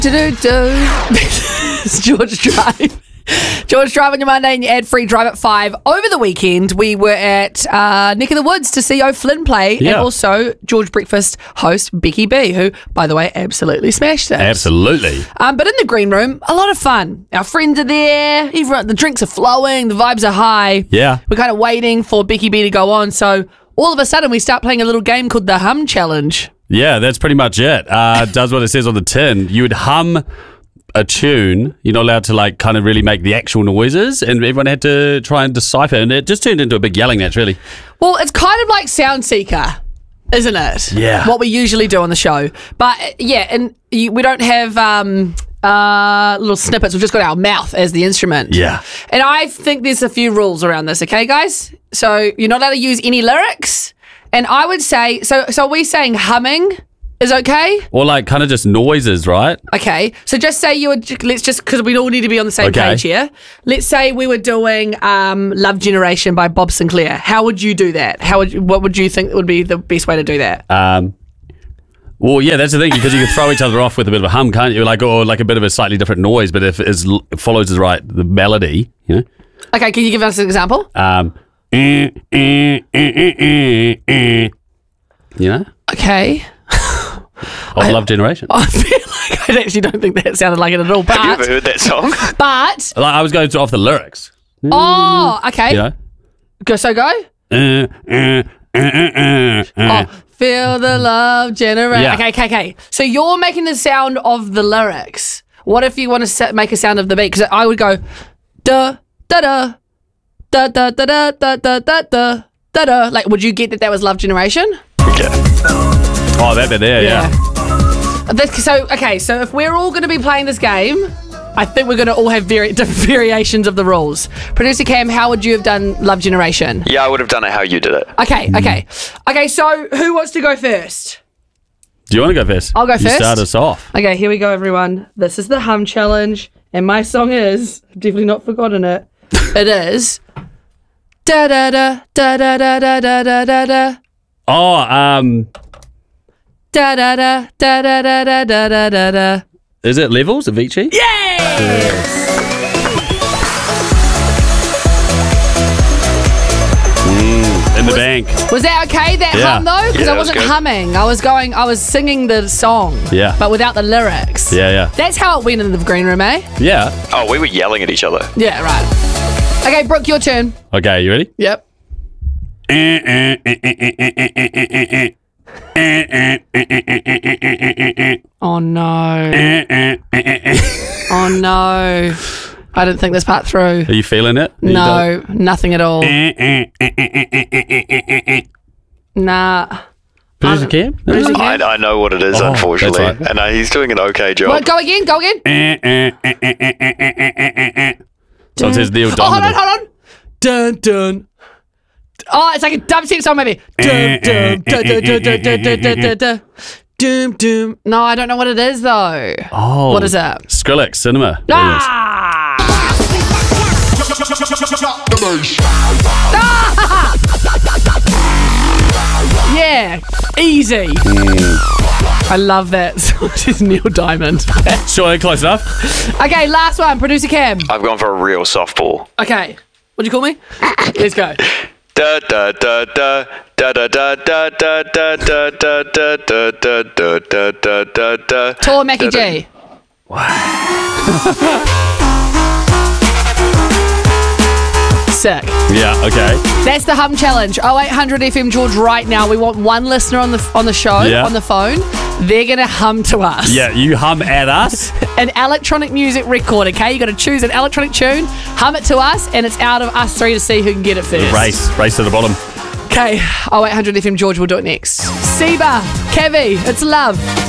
It's George Drive. George Drive on your Monday and your ad-free Drive at 5. Over the weekend, we were at Neck of the Woods to see O'Flynn play and also George Breakfast host Becky B, who, by the way, absolutely smashed it. Absolutely. But in the green room, a lot of fun. Our friends are there. The drinks are flowing. The vibes are high. Yeah. We're kind of waiting for Becky B to go on. So all of a sudden, we start playing a little game called the Hum Challenge. Yeah, that's pretty much it. Does what it says on the tin. You would hum a tune. You're not allowed to kind of really make the actual noises, and everyone had to try and decipher, and it just turned into a big yelling match, really. Well, it's kind of like Sound Seeker, isn't it? Yeah. What we usually do on the show. But yeah, and we don't have little snippets. We've just got our mouth as the instrument. Yeah. And I think there's a few rules around this, okay, guys? So you're not allowed to use any lyrics. And I would say, so are we saying humming is okay? Or kind of just noises, right? Okay. So just say because we all need to be on the same page here. Let's say we were doing Love Generation by Bob Sinclair. How would you do that? What would you think would be the best way to do that? Well, yeah, that's the thing, because you can throw each other off with a bit of a hum, can't you? Or a bit of a slightly different noise, but if it follows the melody, you know? Okay, can you give us an example? You know? Okay. Of Love Generation. I feel like I actually don't think that sounded like it at all. But, have you ever heard that song? But I was going off the lyrics. Oh, okay. You know? Go. Feel the love generate. Yeah. Okay. So you're making the sound of the lyrics. What if you want to make a sound of the beat? Because I would go da da da da da da da da da da da da. Like, would you get that was Love Generation? Yeah. Oh, that bit there, yeah. So if we're all going to be playing this game, I think we're going to all have different variations of the rules. Producer Cam, how would you have done Love Generation? Yeah, I would have done it how you did it. Okay, so who wants to go first? Do you want to go first? I'll go first. You start us off. Okay, here we go, everyone. This is the Hum Challenge, and my song is, I've definitely not forgotten it, it is da da da da da da da da da da da. Oh, da da da da da da da da da da da. Is it Levels, Avicii? Yes! In the bank. Was that okay, that hum though? Because Yeah, I wasn't that was good. humming. I was singing the song. Yeah. But without the lyrics. Yeah. That's how it went in the green room, eh? Yeah. Oh, we were yelling at each other. Yeah, right. Okay, Brooke, your turn. Okay, you ready? Yep. Oh no. Oh no. I didn't think this part through. Are you feeling it? No, nothing at all. Nah. Producer Cam? Producer Cam? I know what it is, Oh, unfortunately. that's right. And he's doing an okay job. What, go again. So it says Neil Oh, Diamond. hold on. Dun dun. Oh, it's like a dubstep song maybe. Dum dum dun dun dun dun dun dun dun dun dun. Doom doom. No, I don't know what it is though. Oh. What is it? Skrillex, Cinema. Ah! Yeah, easy. I love that. She's Neil Diamond. Sure, close enough. Okay, last one. Producer Cam. I've gone for a real softball. Okay. What'd you call me? Let's go. Da da da da da da da da da da da da da da da da da da da. Tall Mackie G. Sick. Yeah, okay. That's the Hum Challenge. 0800 FM George right now. We want one listener on the show, Yeah. on the phone. They're going to hum to us. Yeah, you hum at us. An electronic music record, okay? You got to choose an electronic tune, hum it to us, and it's out of us three to see who can get it first. Race to the bottom. Okay, 0800 FM George will do it next. Seba, Kevi, it's love.